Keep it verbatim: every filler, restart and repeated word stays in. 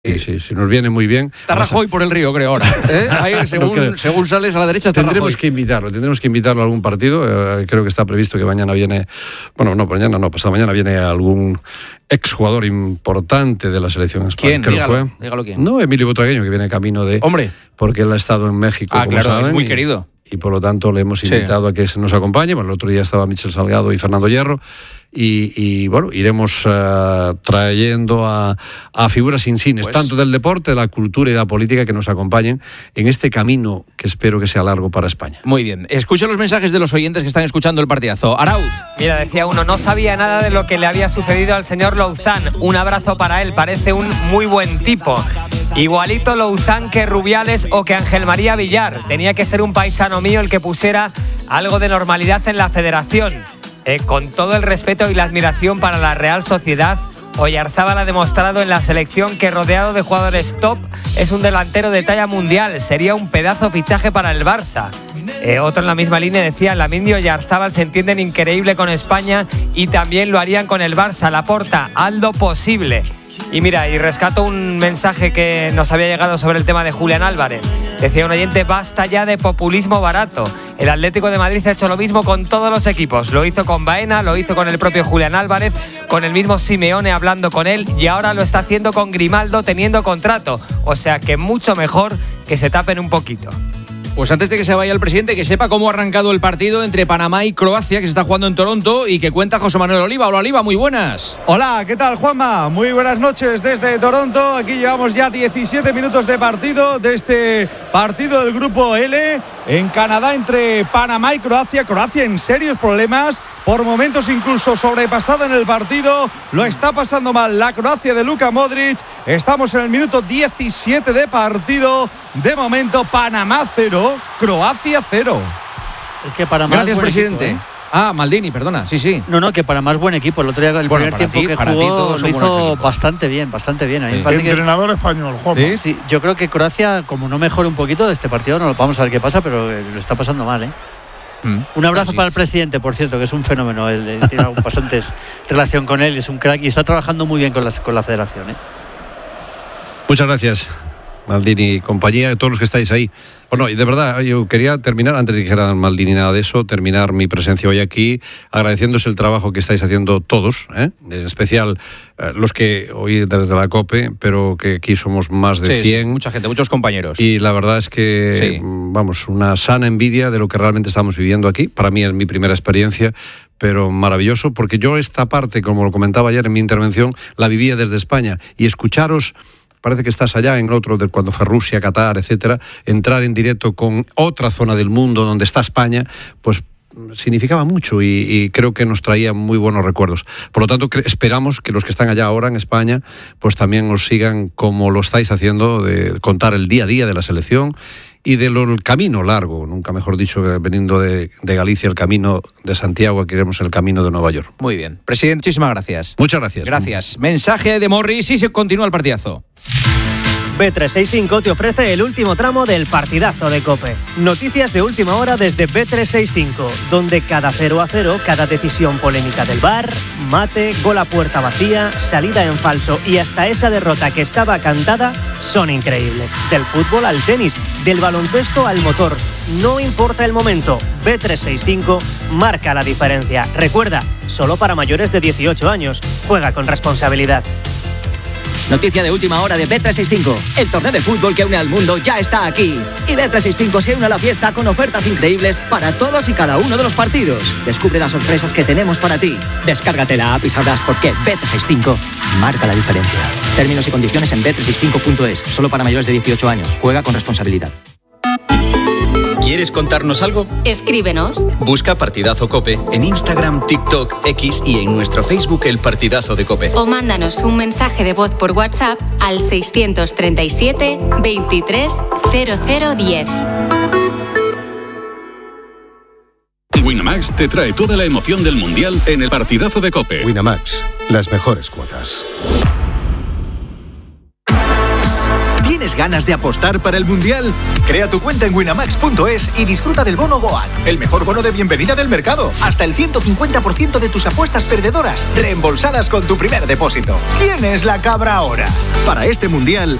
Sí, sí, sí, nos viene muy bien. Está Rajoy por el río, creo, ahora. ¿Eh? Ahí, según, no según sales a la derecha, está tendremos Rajoy. que invitarlo, tendremos que invitarlo a algún partido. Eh, creo que está previsto que mañana viene, bueno, no, mañana no, pasado mañana viene algún exjugador importante de la selección española. ¿Quién? Dígalo, fue. dígalo quién. No, Emilio Butragueño, que viene camino de... Hombre. Porque él ha estado en México, ah, como claro, saben, es muy y, querido. Y por lo tanto le hemos invitado sí. a que se nos acompañe. Bueno, el otro día estaba Michel Salgado y Fernando Hierro. Y, y bueno, iremos uh, trayendo a, a figuras insignes, pues, tanto del deporte, de la cultura y de la política, que nos acompañen en este camino que espero que sea largo para España. Muy bien. Escucha los mensajes de los oyentes que están escuchando el partidazo. Arauz. Mira, decía uno, no sabía nada de lo que le había sucedido al señor Louzán. Un abrazo para él, parece un muy buen tipo. Igualito Louzán que Rubiales o que Ángel María Villar. Tenía que ser un paisano mío el que pusiera algo de normalidad en la federación. Eh, con todo el respeto y la admiración para la Real Sociedad, Oyarzábal ha demostrado en la selección que, rodeado de jugadores top, es un delantero de talla mundial. Sería un pedazo fichaje para el Barça. Eh, otro en la misma línea decía, Lamine y Oyarzábal se entienden increíble con España y también lo harían con el Barça. Laporta, haz lo posible. Y mira, y rescato un mensaje que nos había llegado sobre el tema de Julián Álvarez. Decía un oyente, basta ya de populismo barato. El Atlético de Madrid ha hecho lo mismo con todos los equipos. Lo hizo con Baena, lo hizo con el propio Julián Álvarez, con el mismo Simeone hablando con él, y ahora lo está haciendo con Grimaldo teniendo contrato. O sea que mucho mejor que se tapen un poquito. Pues antes de que se vaya el presidente, que sepa cómo ha arrancado el partido entre Panamá y Croacia, que se está jugando en Toronto, y que cuenta José Manuel Oliva. Hola, Oliva, muy buenas. Hola, ¿qué tal, Juanma? Muy buenas noches desde Toronto. Aquí llevamos ya diecisiete minutos de partido, de este partido del Grupo L, en Canadá, entre Panamá y Croacia. Croacia en serios problemas, por momentos incluso sobrepasada en el partido. Lo está pasando mal la Croacia de Luka Modric. Estamos en el minuto diecisiete de partido. De momento, Panamá cero, Croacia cero. Es que Panamá Gracias, es buen presidente. Equipo, ¿eh? Ah, Maldini, perdona, sí, sí. No, no, que Panamá es buen equipo. El otro día, el bueno, primer tiempo ti, que jugó, lo hizo bastante bien, bastante bien. A mí sí. me parece Entrenador que... español, Juan. ¿Sí? Sí, yo creo que Croacia, como no mejore un poquito de este partido, no vamos a ver qué pasa, pero lo está pasando mal, ¿eh? Mm. Un abrazo sí, para el presidente, por cierto, que es un fenómeno. Él, él tiene bastante relación con él, es un crack y está trabajando muy bien con la, con la federación, ¿eh? Muchas gracias, Maldini y compañía, todos los que estáis ahí. Bueno, y de verdad, yo quería terminar, antes de que dijera Maldini nada de eso, terminar mi presencia hoy aquí agradeciéndose el trabajo que estáis haciendo todos, ¿eh? En especial eh, los que hoy desde la COPE, pero que aquí somos más de sí, cien. Sí, mucha gente, muchos compañeros. Y la verdad es que, sí. vamos, una sana envidia de lo que realmente estamos viviendo aquí. Para mí es mi primera experiencia, pero maravilloso, porque yo esta parte, como lo comentaba ayer en mi intervención, la vivía desde España. Y escucharos... Parece que estás allá en el otro, de cuando fue Rusia, Qatar, etcétera. Entrar en directo con otra zona del mundo donde está España, pues significaba mucho y, y creo que nos traía muy buenos recuerdos. Por lo tanto, cre- esperamos que los que están allá ahora en España, pues también os sigan como lo estáis haciendo, de contar el día a día de la selección y del camino largo, nunca mejor dicho, veniendo de, de Galicia, el camino de Santiago, aquí iremos el camino de Nueva York. Muy bien. Presidente, muchísimas gracias. Muchas gracias. Gracias. Mensaje de Morris y se continúa el partidazo. B trescientos sesenta y cinco te ofrece el último tramo del partidazo de COPE. Noticias de última hora desde B trescientos sesenta y cinco, donde cada cero a cero, cada decisión polémica del V A R, mate, gol a puerta vacía, salida en falso y hasta esa derrota que estaba cantada son increíbles. Del fútbol al tenis, del baloncesto al motor. No importa el momento, B trescientos sesenta y cinco marca la diferencia. Recuerda, solo para mayores de dieciocho años. Juega con responsabilidad. Noticia de última hora de B trescientos sesenta y cinco. El torneo de fútbol que une al mundo ya está aquí. Y B trescientos sesenta y cinco se une a la fiesta con ofertas increíbles para todos y cada uno de los partidos. Descubre las sorpresas que tenemos para ti. Descárgate la app y sabrás por qué B trescientos sesenta y cinco marca la diferencia. Términos y condiciones en B trescientos sesenta y cinco punto es. Solo para mayores de dieciocho años. Juega con responsabilidad. ¿Quieres contarnos algo? Escríbenos. Busca Partidazo COPE en Instagram, TikTok, X y en nuestro Facebook El Partidazo de COPE. O mándanos un mensaje de voz por WhatsApp al seiscientos treinta y siete, veintitrés, cero cero diez. Winamax te trae toda la emoción del Mundial en el Partidazo de COPE. Winamax, las mejores cuotas. ¿Tienes ganas de apostar para el Mundial? Crea tu cuenta en winamax punto es y disfruta del bono Goat, el mejor bono de bienvenida del mercado. Hasta el ciento cincuenta por ciento de tus apuestas perdedoras reembolsadas con tu primer depósito. ¿Quién es la cabra ahora? Para este Mundial,